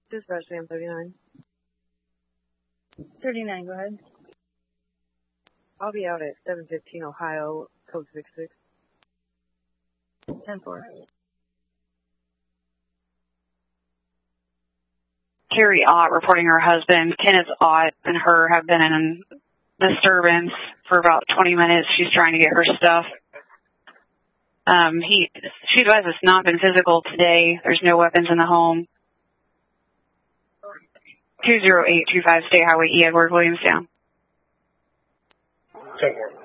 Dispatch Sam 39. 39, go ahead. I'll be out at 715 Ohio, code 66. 10-4. Carrie Ott reporting her husband, Kenneth Ott, and her have been in disturbance for about 20 minutes. She's trying to get her stuff. She advised it's not been physical today. There's no weapons in the home. 20825 State Highway E. Edward, Williamstown. 10-4.